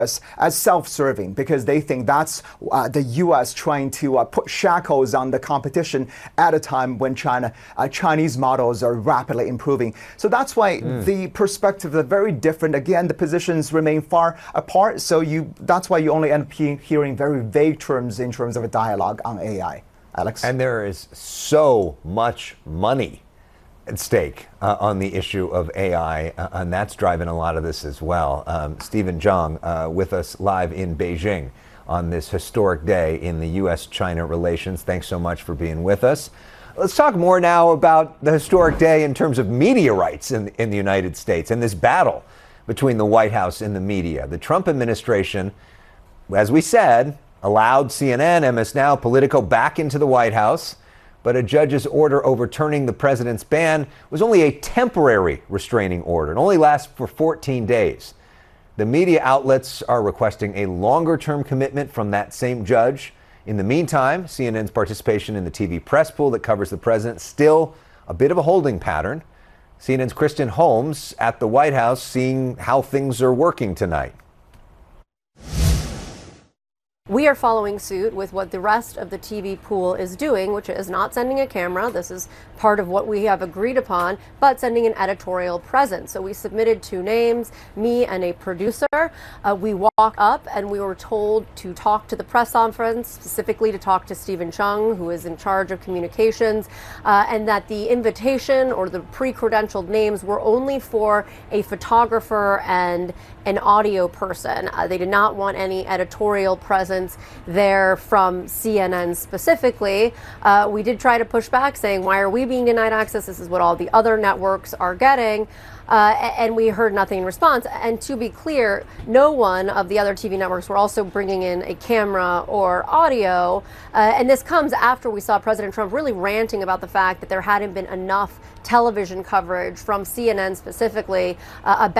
as self-serving because they think that's the U.S. trying to put shackles on the competition at a time when Chinese models are rapidly improving. So that's why the perspectives are very different. Again, the positions remain far apart. So that's why you only end up hearing very vague terms in terms of a dialogue on AI. Alex? And there is so much money at stake on the issue of AI, and that's driving a lot of this as well. Stephen Zhang with us live in Beijing on this historic day in the U.S.-China relations. Thanks so much for being with us. Let's talk more now about the historic day in terms of media rights in the United States and this battle between the White House and the media. The Trump administration, as we said, allowed CNN, MS Now, Politico back into the White House. But a judge's order overturning the president's ban was only a temporary restraining order. It only lasts for 14 days. The media outlets are requesting a longer-term commitment from that same judge. In the meantime, CNN's participation in the TV press pool that covers the president still a bit of a holding pattern. CNN's Kristen Holmes at the White House seeing how things are working tonight. We are following suit with what the rest of the TV pool is doing, which is not sending a camera. This is part of what we have agreed upon, but sending an editorial presence. So we submitted 2 names, me and a producer. We walked up and we were told to talk to the press conference, specifically to talk to Stephen Chung, who is in charge of communications, and that the invitation or the pre-credentialed names were only for a photographer and an audio person. They did not want any editorial presence there from CNN specifically. We did try to push back saying, why are we being denied access? This is what all the other networks are getting. And we heard nothing in response. And to be clear, no one of the other TV networks were also bringing in a camera or audio. And this comes after we saw President Trump really ranting about the fact that there hadn't been enough television coverage from CNN specifically about